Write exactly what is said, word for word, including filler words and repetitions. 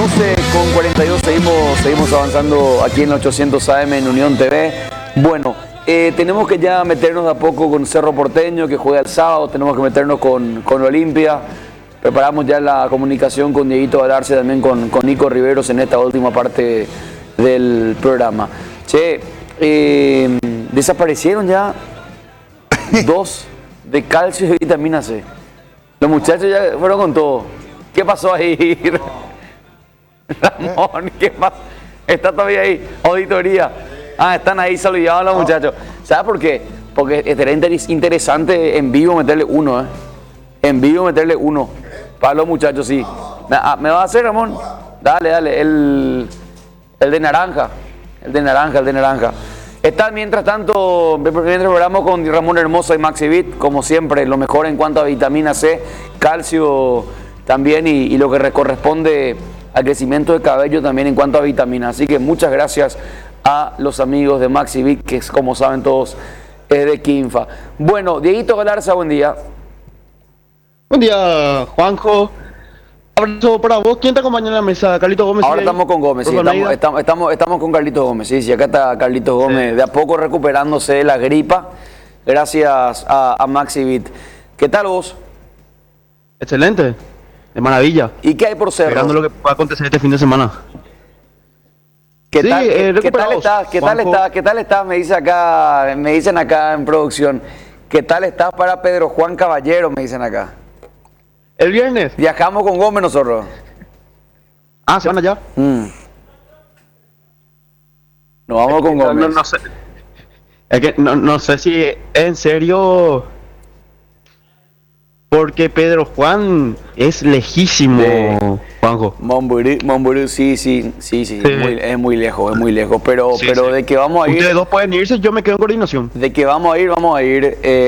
doce con cuarenta y dos seguimos, seguimos avanzando aquí en la ochocientos A M en Unión T V. Bueno, eh, tenemos que ya meternos de a poco con Cerro Porteño, que juega el sábado, tenemos que meternos con, con Olimpia. Preparamos ya la comunicación con Dieguito Galarza, también con, con Nico Riveros en esta última parte del programa. Che, eh, desaparecieron ya dos de calcio y vitamina C. Los muchachos ya fueron con todo. ¿Qué pasó ahí? Ramón, ¿qué pasa? Está todavía ahí, auditoría. Ah, están ahí saludados los muchachos. ¿Sabes por qué? Porque estaría interesante en vivo meterle uno, ¿eh? En vivo meterle uno. Para los muchachos, sí. ¿Me va a hacer, Ramón? Dale, dale. El, el de naranja. El de naranja, el de naranja. Está, mientras tanto, mientras hablamos con Ramón Hermosa y Maxivit, como siempre, lo mejor en cuanto a vitamina C, calcio también y, y lo que corresponde al crecimiento de cabello también en cuanto a vitaminas. Así que muchas gracias a los amigos de Maxivit, que es, como saben todos, es de Quinfa. Bueno, Dieguito Galarza, buen día. Buen día, Juanjo. Abrazo para vos. ¿Quién te acompaña en la mesa? ¿Carlito Gómez? Ahora estamos con Gómez, sí, estamos, estamos, estamos, estamos con Carlitos Gómez, sí, sí, acá está Carlitos Gómez, sí. De a poco recuperándose de la gripa, gracias a, a Maxivit. ¿Qué tal vos? Excelente, de maravilla. ¿Y qué hay por Cerro? Esperando lo que pueda acontecer este fin de semana. ¿Qué, sí, tal, eh, ¿qué, tal estás? ¿Qué tal estás? ¿Qué tal estás? Me dice acá, me dicen acá en producción. ¿Qué tal estás para Pedro Juan Caballero? Me dicen acá. El viernes. Viajamos con Gómez nosotros. Ah, ¿se van allá? Mm. Nos vamos con no, Gómez. No, no sé. Es que no, no sé si es en serio. Porque Pedro Juan es lejísimo, de... Juanjo. Monburí, Monburí, sí, sí, sí, sí, sí. Es, muy, es muy lejos, es muy lejos. Pero, sí, pero sí. de que vamos a ir. Ustedes dos pueden irse, yo me quedo en coordinación. De que vamos a ir, vamos a ir. Eh,